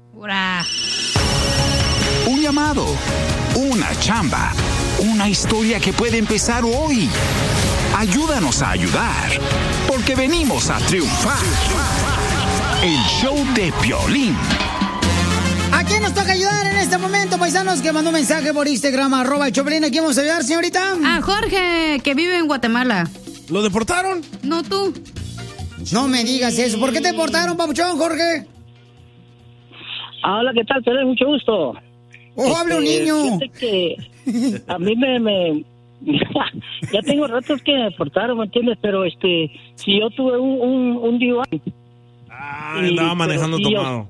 ¡Ura! Un llamado, una chamba, una historia que puede empezar hoy. Ayúdanos a ayudar, porque venimos a triunfar. El show de Piolín. ¿A quién nos toca ayudar en este momento, paisanos? Que mandó un mensaje por Instagram, @el Choplin. ¿A quién vamos a ayudar, señorita? A Jorge, que vive en Guatemala. ¿Lo deportaron? No, tú. No me digas eso. ¿Por qué te deportaron, papuchón, Jorge? Hola, ¿qué tal? Te doy mucho gusto. Habla un niño. Que a mí me ya tengo ratos que me deportaron, ¿me entiendes? Pero si yo tuve un DUI. Andaba manejando tomado.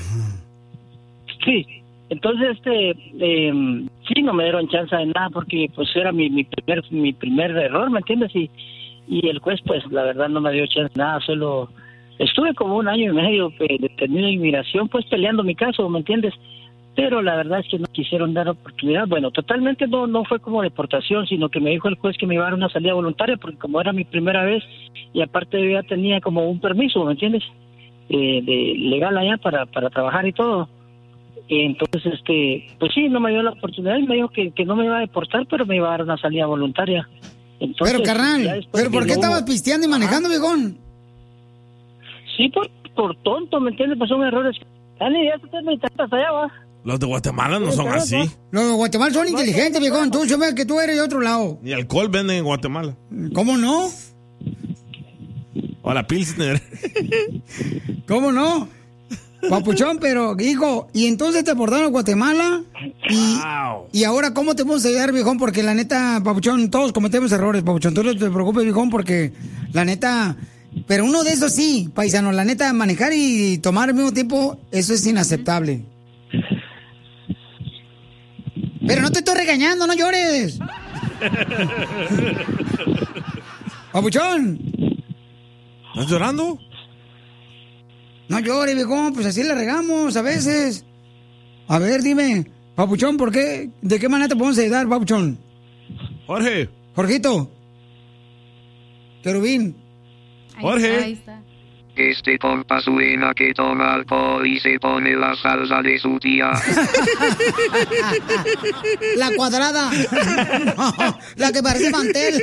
Sí, entonces sí, no me dieron chance de nada porque pues era mi primer error, ¿me entiendes? Y el juez pues la verdad no me dio chance de nada, solo estuve como 1 año y medio detenido en inmigración pues peleando mi caso, ¿me entiendes? Pero la verdad es que no quisieron dar oportunidad. Bueno, totalmente no fue como deportación, sino que me dijo el juez que me iba a dar una salida voluntaria porque como era mi primera vez y aparte yo ya tenía como un permiso, ¿me entiendes? De legal allá para trabajar y todo. Entonces, pues sí, no me dio la oportunidad y me dijo que no me iba a deportar, pero me iba a dar una salida voluntaria. Entonces, pero, carnal, ¿pero por qué estabas pisteando y manejando, viejón? Sí, por tonto, ¿me entiendes? Pasó un error. Dale, ya te metas allá, va. Los de Guatemala no son así. Los de Guatemala son inteligentes, viejón. Tú sabes que tú eres de otro lado. Ni alcohol venden en Guatemala. ¿Cómo no? O la Pilsner. ¿Cómo no? Papuchón, pero, hijo, y entonces te deportaron a Guatemala y ahora, ¿cómo te podemos ayudar, viejón? Porque la neta, Papuchón, todos cometemos errores, Papuchón. Tú no te preocupes, viejón, porque la neta... Pero uno de esos sí, paisano, la neta, manejar y tomar al mismo tiempo, eso es inaceptable. Pero no te estoy regañando, no llores. Papuchón. ¿Estás llorando? No llores, viejón, pues así le regamos a veces. A ver, dime, Papuchón, ¿por qué? ¿De qué manera te podemos ayudar, Papuchón? Jorge. Jorgito. Querubín. Jorge. Ahí está. Este compa suena que toma alcohol y se pone la salsa de su tía. La cuadrada. La que parece mantel.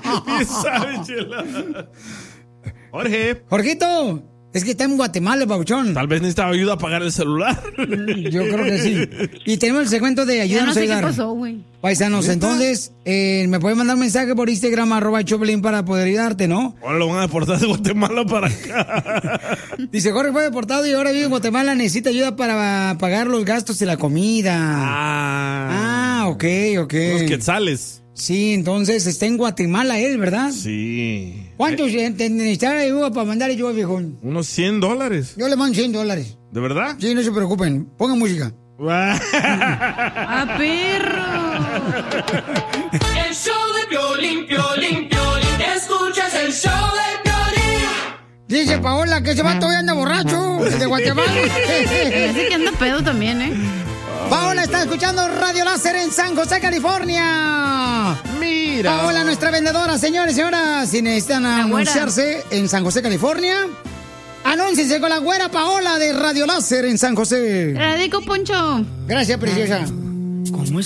Jorge. Jorgito. Es que está en Guatemala, Papuchón. Tal vez necesitaba ayuda a pagar el celular. Yo creo que sí. Y tenemos el segmento de ayúdanos a ayudar. Ya no sé qué pasó, güey. Paisanos, entonces, me pueden mandar un mensaje por Instagram, @Choplin para poder ayudarte, ¿no? Ahora lo van a deportar de Guatemala para acá. Dice, Jorge fue deportado y ahora vive en Guatemala, necesita ayuda para pagar los gastos de la comida. Ok. Los quetzales. Sí, entonces está en Guatemala él, ¿verdad? Sí. ¿Cuánto necesitará ayuda para mandar ayuda, viejón? Unos $100. Yo le mando $100. ¿De verdad? Sí, no se preocupen. Pongan música. ¡Ah, perro! El show de Piolín, Piolín, Piolín. Escuchas el show de Piolín. Dice Paola que ese vato hoy anda borracho, el de Guatemala. Parece que anda pedo también, ¿eh? Paola está escuchando Radio Láser en San José, California. Mira. Paola, nuestra vendedora, señores y señoras, si necesitan anunciarse en San José, California, anúnciense con la güera Paola de Radio Láser en San José. Te la dedico, Poncho. Gracias, preciosa. ¿Cómo